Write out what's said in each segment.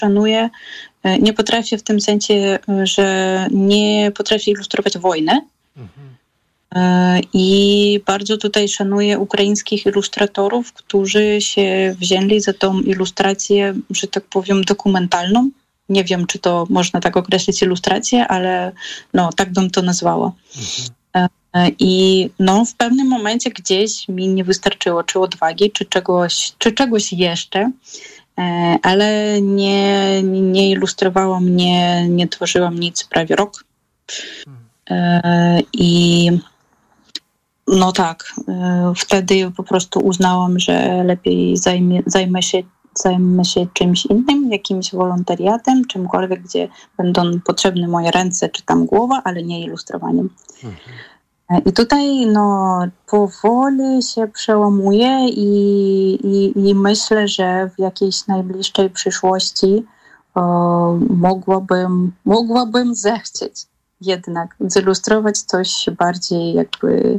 szanuję. Nie potrafię w tym sensie, że nie potrafię ilustrować wojny. I bardzo tutaj szanuję ukraińskich ilustratorów, którzy się wzięli za tą ilustrację, że tak powiem, dokumentalną. Nie wiem, czy to można tak określić ilustrację, ale tak bym to nazwała. I w pewnym momencie gdzieś mi nie wystarczyło czy odwagi, czy czegoś jeszcze, ale nie ilustrowałam, nie tworzyłam nic prawie rok. I wtedy po prostu uznałam, że lepiej zajmę się czymś innym, jakimś wolontariatem, czymkolwiek, gdzie będą potrzebne moje ręce czy tam głowa, ale nie ilustrowaniem. I tutaj powoli się przełamuję i myślę, że w jakiejś najbliższej przyszłości mogłabym zechcieć jednak zilustrować coś bardziej jakby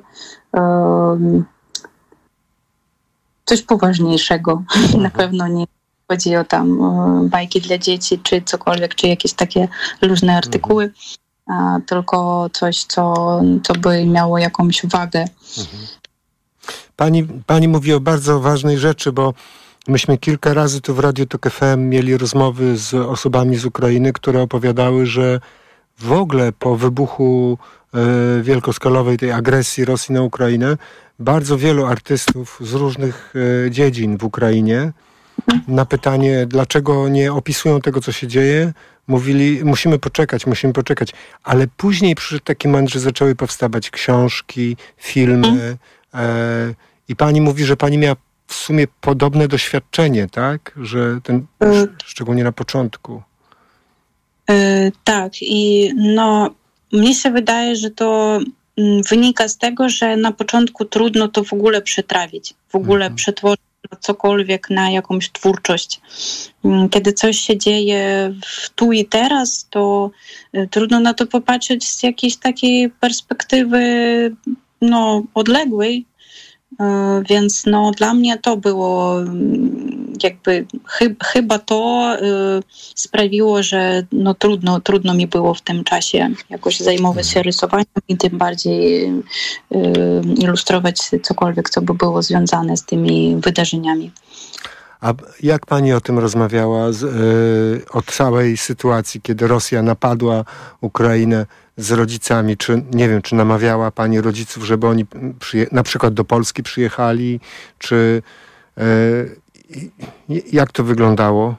coś poważniejszego. Na pewno nie chodzi o tam bajki dla dzieci, czy cokolwiek, czy jakieś takie luźne artykuły, tylko coś, co by miało jakąś wagę. Pani mówi o bardzo ważnej rzeczy, bo myśmy kilka razy tu w Radiu Tok FM mieli rozmowy z osobami z Ukrainy, które opowiadały, że w ogóle po wybuchu wielkoskalowej tej agresji Rosji na Ukrainę bardzo wielu artystów z różnych dziedzin w Ukrainie na pytanie, dlaczego nie opisują tego, co się dzieje, mówili, musimy poczekać, ale później przyszedł taki moment, że zaczęły powstawać książki, filmy i pani mówi, że pani miała w sumie podobne doświadczenie, tak? Że szczególnie na początku. Tak, i mnie się wydaje, że to wynika z tego, że na początku trudno to w ogóle przetrawić, w ogóle przetworzyć cokolwiek na jakąś twórczość. Kiedy coś się dzieje tu i teraz, to trudno na to popatrzeć z jakiejś takiej perspektywy odległej, więc dla mnie to było jakby chyba to sprawiło, że trudno mi było w tym czasie jakoś zajmować się rysowaniem i tym bardziej ilustrować cokolwiek, co by było związane z tymi wydarzeniami. A jak pani o tym rozmawiała o całej sytuacji, kiedy Rosja napadła Ukrainę z rodzicami? Czy, nie wiem, czy namawiała pani rodziców, żeby oni na przykład do Polski przyjechali? Czy jak to wyglądało?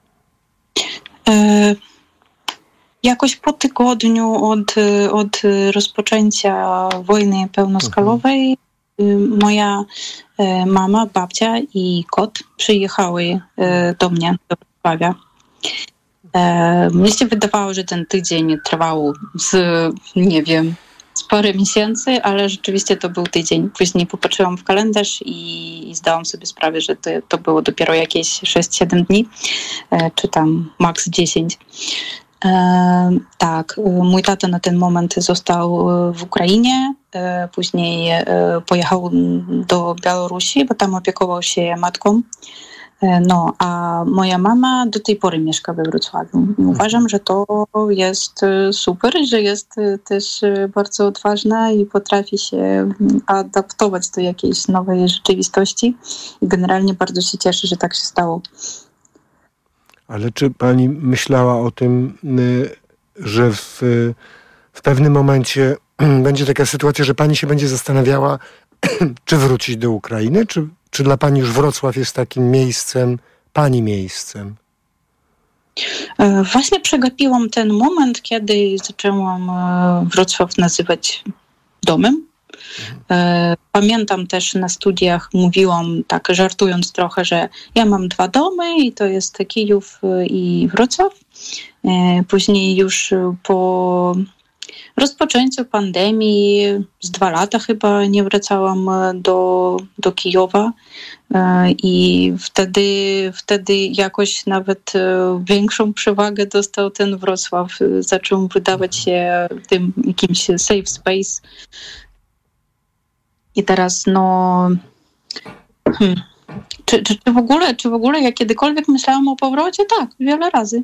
Jakoś po tygodniu od rozpoczęcia wojny pełnoskalowej moja mama, babcia i kot przyjechały do mnie, do Wrocławia. Mnie się wydawało, że ten tydzień trwał z parę miesięcy, ale rzeczywiście to był tydzień. Później popatrzyłam w kalendarz i zdałam sobie sprawę, że to było dopiero jakieś 6-7 dni, czy tam maks 10. Tak, mój tata na ten moment został w Ukrainie, później pojechał do Białorusi, bo tam opiekował się matką. A moja mama do tej pory mieszka we Wrocławiu. Uważam, że to jest super, że jest też bardzo odważna i potrafi się adaptować do jakiejś nowej rzeczywistości. I generalnie bardzo się cieszę, że tak się stało. Ale czy pani myślała o tym, że w pewnym momencie będzie taka sytuacja, że pani się będzie zastanawiała, czy wrócić do Ukrainy, czy dla pani już Wrocław jest takim miejscem, pani miejscem? Właśnie przegapiłam ten moment, kiedy zaczęłam Wrocław nazywać domem. Pamiętam też na studiach mówiłam tak żartując trochę, że ja mam 2 domy i to jest Kijów i Wrocław. Później już po rozpoczęciu pandemii z 2 lata chyba nie wracałam do Kijowa i wtedy jakoś nawet większą przewagę dostał ten Wrocław. Zaczął wydawać się tym jakimś safe space. I teraz Czy w ogóle ja kiedykolwiek myślałam o powrocie? Tak, wiele razy.